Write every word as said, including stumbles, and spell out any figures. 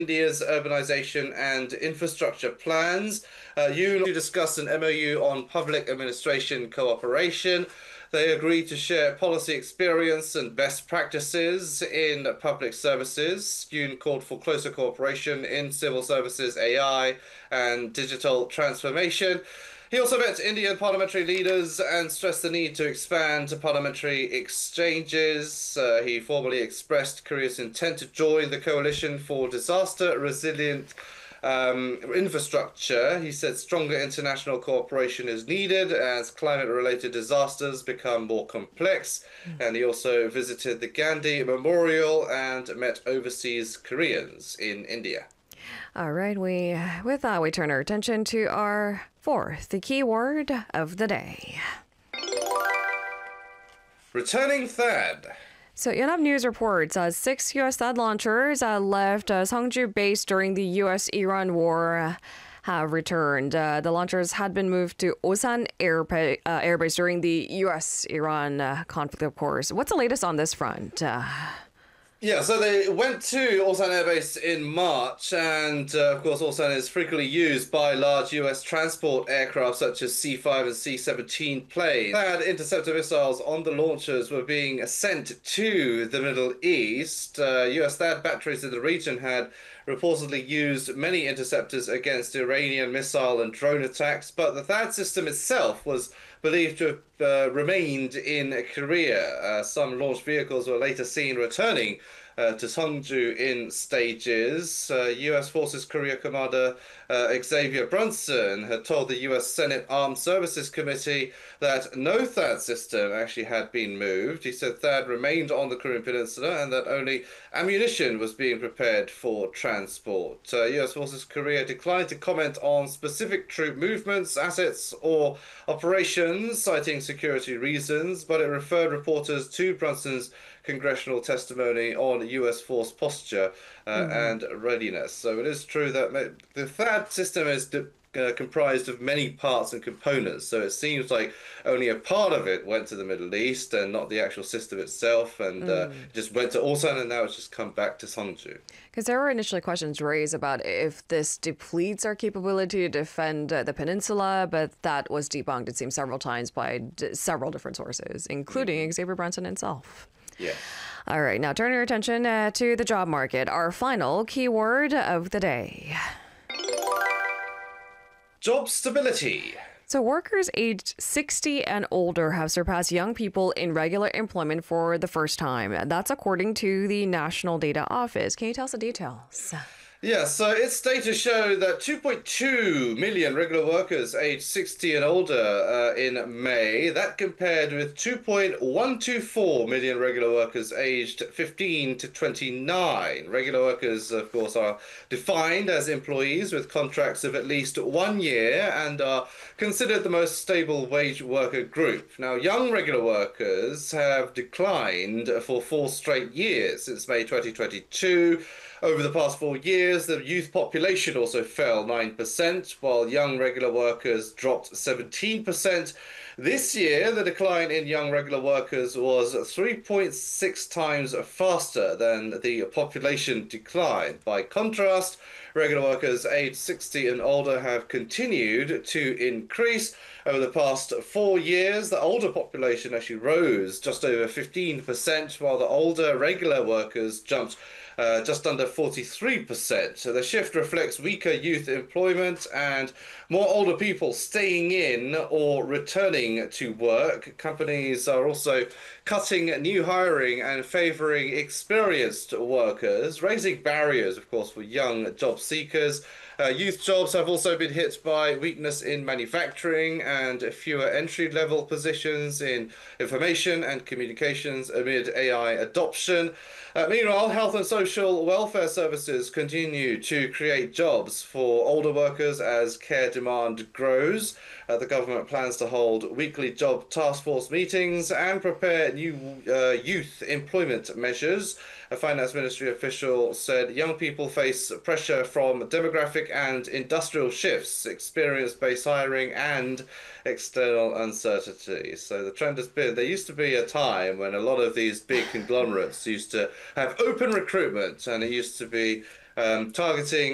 India's urbanization and infrastructure plans. Uh, you discussed an M O U on public administration cooperation. They agreed to share policy experience and best practices in public services. Yoon called for closer cooperation in civil services, A I, and digital transformation. He also met Indian parliamentary leaders and stressed the need to expand parliamentary exchanges. Uh, he formally expressed Korea's intent to join the Coalition for Disaster Resilient um, Infrastructure. He said stronger international cooperation is needed as climate-related disasters become more complex. And he also visited the Gandhi Memorial and met overseas Koreans in India. All right, we with that we turn our attention to our fourth, the keyword of the day. Returning THAAD. So Yonhap News reports uh, six U S THAAD launchers uh, left uh, Songju base during the U S Iran war uh, have returned. Uh, the launchers had been moved to Osan Air, uh, Air Base during the U S Iran uh, conflict, of course. What's the latest on this front? Uh, Yeah, so they went to Ulsan Air Base in March, and uh, of course, Ulsan is frequently used by large U S transport aircraft such as C five and C seventeen planes. THAAD interceptor missiles on the launchers were being sent to the Middle East. Uh, U S THAAD batteries in the region had reportedly used many interceptors against Iranian missile and drone attacks, but the THAAD system itself was believed to have uh, remained in Korea. Uh, some launch vehicles were later seen returning uh, to Songju in stages. Uh, U S Forces Korea Commander uh, Xavier Brunson had told the U S Senate Armed Services Committee that no THAAD system actually had been moved. He said THAAD remained on the Korean Peninsula and that only ammunition was being prepared for transport. Uh, U S Forces Korea declined to comment on specific troop movements, assets, or operations, citing security reasons, but it referred reporters to Brunson's congressional testimony on U S force posture uh, mm-hmm. and readiness. So it is true that the THAAD system is uh, comprised of many parts and components, so it seems like only a part of it went to the Middle East and not the actual system itself, and mm. uh, it just went to Ulsan and now it's just come back to Songju. Because there were initially questions raised about if this depletes our capability to defend uh, the peninsula, but that was debunked, it seems, several times by d- several different sources, including mm. Xavier Brunson himself. Yeah. All right, now turn your attention uh, to the job market, our final keyword of the day. Job stability. So workers aged sixty and older have surpassed young people in regular employment for the first time. That's according to the National Data Office. Can you tell us the details? Yeah, so its data show that two point two million regular workers aged sixty and older uh, in May. That compared with two point one two four million regular workers aged fifteen to twenty-nine. Regular workers, of course, are defined as employees with contracts of at least one year and are considered the most stable wage worker group. Now, young regular workers have declined for four straight years since May twenty twenty-two. Over the past four years, the youth population also fell nine percent, while young regular workers dropped seventeen percent. This year, the decline in young regular workers was three point six times faster than the population decline. By contrast, regular workers aged sixty and older have continued to increase. Over the past four years, the older population actually rose just over fifteen percent, while the older regular workers jumped Uh, just under forty-three percent. So the shift reflects weaker youth employment and more older people staying in or returning to work. Companies are also cutting new hiring and favoring experienced workers, raising barriers, of course, for young job seekers. Uh, youth jobs have also been hit by weakness in manufacturing and fewer entry-level positions in information and communications amid A I adoption. Uh, meanwhile, health and social welfare services continue to create jobs for older workers as care demand grows. Uh, the government plans to hold weekly job task force meetings and prepare new uh, youth employment measures. A finance ministry official said young people face pressure from demographic and industrial shifts, experience-based hiring, and external uncertainty. So the trend has been, there used to be a time when a lot of these big conglomerates used to have open recruitment, and it used to be um, targeting